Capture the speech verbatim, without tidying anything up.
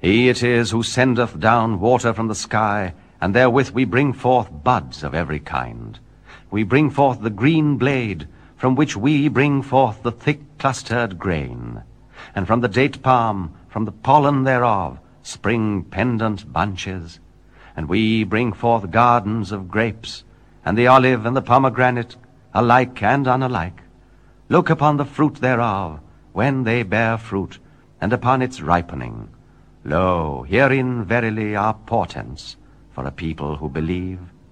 He it is who sendeth down water from the sky, and therewith we bring forth buds of every kind. We bring forth the green blade, from which we bring forth the thick clustered grain. And from the date palm, from the pollen thereof, spring pendant bunches. And we bring forth gardens of grapes, and the olive and the pomegranate, alike and unalike. Look upon the fruit thereof, when they bear fruit, and upon its ripening. Lo, herein verily are portents for a people who believe.